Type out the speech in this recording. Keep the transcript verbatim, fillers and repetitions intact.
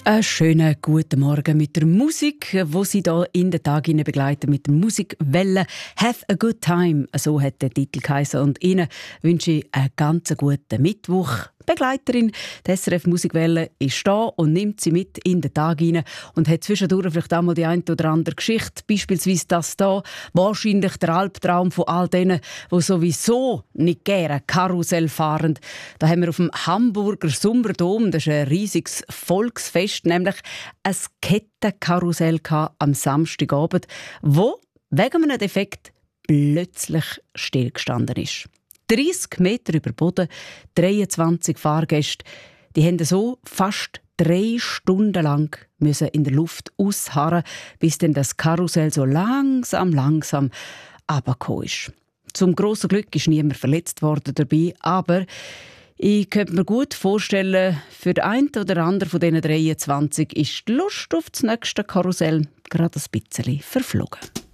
Einen schönen guten Morgen mit der Musik, wo Sie hier in den Tag hinein begleiten mit der Musikwelle. «Have a good time», so hat der Titel geheißen. Und Ihnen wünsche ich einen ganz guten Mittwoch. Begleiterin der S R F Musikwelle ist da und nimmt sie mit in den Tag hinein und hat zwischendurch vielleicht einmal die eine oder andere Geschichte, beispielsweise das da, wahrscheinlich der Albtraum von all denen, die sowieso nicht gerne Karussell fahren. Da haben wir auf dem Hamburger Sommerdom, das ist ein riesiges Volksfest, nämlich ein Kettenkarussell am Samstagabend, wo wegen einem Defekt plötzlich stillgestanden ist. dreissig Meter über Boden, dreiundzwanzig Fahrgäste. Die haben so fast drei Stunden lang müssen in der Luft ausharren, bis dann das Karussell so langsam, langsam runtergekommen ist. Zum grossen Glück ist niemand verletzt worden dabei, aber ich könnte mir gut vorstellen, für den einen oder anderen von diesen dreiundzwanzig ist die Lust auf das nächste Karussell gerade ein bisschen verflogen.